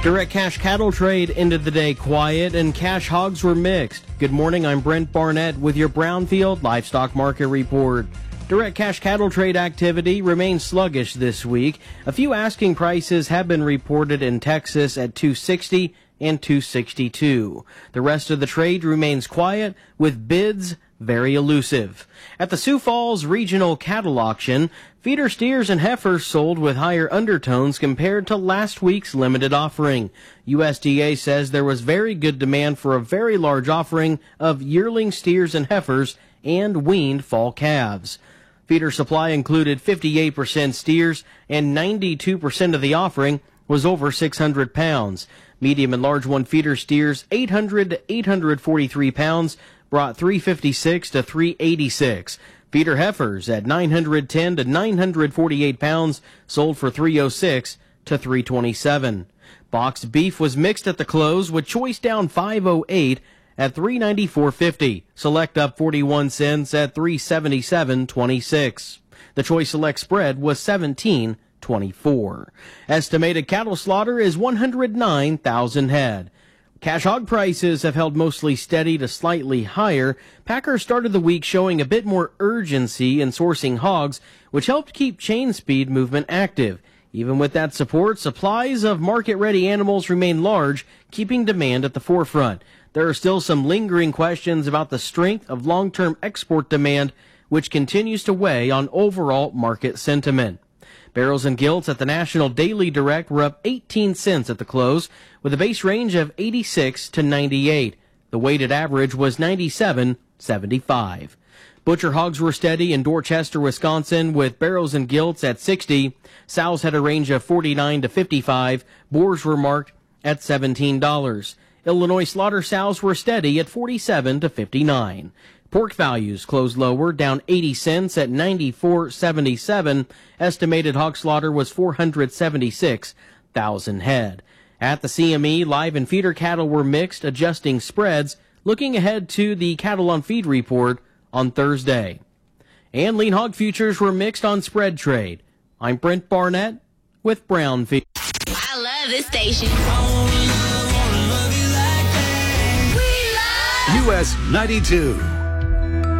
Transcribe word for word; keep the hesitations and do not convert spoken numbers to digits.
Direct cash cattle trade ended the day quiet and cash hogs were mixed. Good morning, I'm Brent Barnett with your Brownfield Livestock Market Report. Direct cash cattle trade activity remains sluggish this week. A few asking prices have been reported in Texas at two sixty and two sixty-two. The rest of the trade remains quiet with bids very elusive. At the Sioux Falls Regional Cattle Auction, feeder steers and heifers sold with higher undertones compared to last week's limited offering. U S D A says there was very good demand for a very large offering of yearling steers and heifers and weaned fall calves. Feeder supply included fifty-eight percent steers and ninety-two percent of the offering was over six hundred pounds. Medium and large one feeder steers, eight hundred to eight hundred forty-three pounds, brought three fifty-six to three eighty-six. Feeder heifers at nine hundred ten to nine hundred forty-eight pounds sold for three oh six to three twenty-seven. Boxed beef was mixed at the close with choice down five oh eight at three ninety-four fifty. Select up forty-one cents at three seventy-seven twenty-six. The choice select spread was seventeen twenty-four. Estimated cattle slaughter is one hundred nine thousand head. Cash hog prices have held mostly steady to slightly higher. Packers started the week showing a bit more urgency in sourcing hogs, which helped keep chain speed movement active. Even with that support, supplies of market-ready animals remain large, keeping demand at the forefront. There are still some lingering questions about the strength of long-term export demand, which continues to weigh on overall market sentiment. Barrels and gilts at the National Daily Direct were up eighteen cents at the close, with a base range of eighty-six to ninety-eight. The weighted average was ninety-seven seventy-five. Butcher hogs were steady in Dorchester, Wisconsin, with barrels and gilts at sixty. Sows had a range of forty-nine to fifty-five. Boars were marked at seventeen dollars. Illinois slaughter sows were steady at forty-seven to fifty-nine. Pork values closed lower, down eighty cents at ninety-four seventy-seven. Estimated hog slaughter was four hundred seventy-six thousand head. At the C M E, live and feeder cattle were mixed, adjusting spreads, looking ahead to the Cattle on Feed report on Thursday. And lean hog futures were mixed on spread trade. I'm Brent Barnett with Brownfield. I love this station. U S ninety-two.